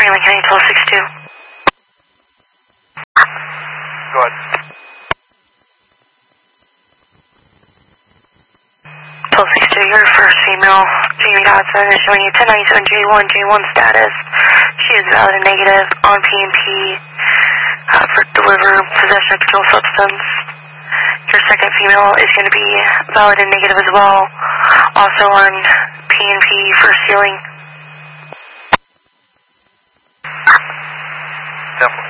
Franklin County 1262. Go ahead. 1262, your first female, Jamie Dodson, is showing you 1097 J1 status. She is valid and negative on PNP for deliver possession of controlled substance. Your second female is going to be valid and negative as well, also on PNP for stealing. Definitely.